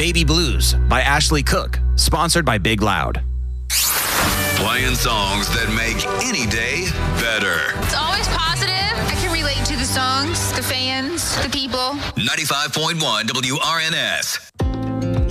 Baby Blues by Ashley Cook, sponsored by Big Loud. Playing songs that make any day better. It's always positive. I can relate to the songs, the fans, the people. 95.1 WRNS.